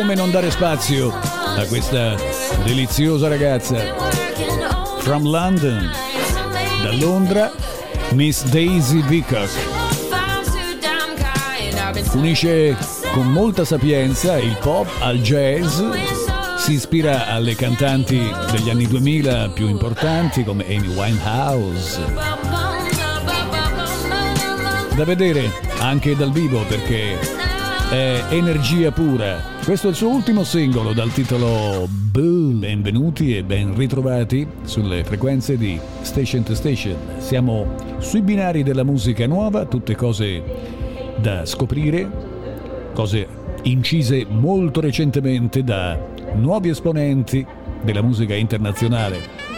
Come non dare spazio a questa deliziosa ragazza? From London, da Londra, Miss Daisy Peacock. Unisce con molta sapienza il pop al jazz, si ispira alle cantanti degli anni 2000 più importanti come Amy Winehouse. Da vedere anche dal vivo perché è energia pura. Questo è il suo ultimo singolo dal titolo Boo. Benvenuti e ben ritrovati sulle frequenze di Station to Station. Siamo sui binari della musica nuova, tutte cose da scoprire, cose incise molto recentemente da nuovi esponenti della musica internazionale.